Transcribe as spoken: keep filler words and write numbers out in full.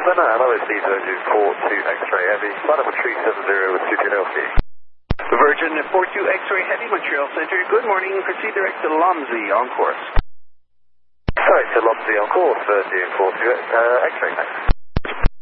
London, and O S C Virgin four two X-ray Heavy, flight number three seven zero with two two L P. Virgin four two X-ray Heavy, Montreal Center, good morning, proceed direct to Lomsey on course. Sorry, to Lomsey on course, Virgin four two uh, X-ray, thanks.